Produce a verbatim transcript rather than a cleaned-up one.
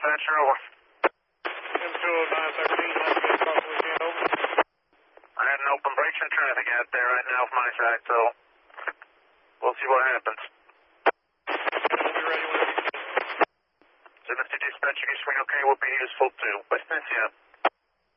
dispatcher, over. M two oh nine thirteen, Lafayette across the weekend, over. I had an open breaks in traffic out there right now from my side, so we'll see what happens. We'll be ready when we can. So, Mister Dispatcher, you swing okay, will be useful too. West Penn, yeah.